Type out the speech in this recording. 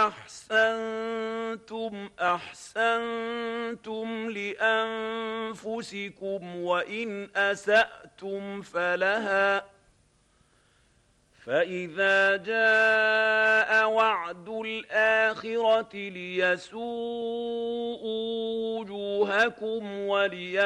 أحسنتم أحسنتم لأنفسكم وإن أسأتم فلها فإذا جاء وعد الآخرة ليسوءوا وجوهكم